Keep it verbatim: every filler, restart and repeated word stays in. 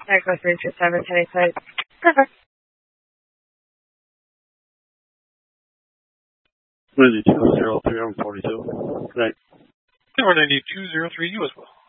Echo three two seven, ten eight. Perfect. ninety-two zero three, I'm forty-two. Right. Number ninety-two zero three, you as well.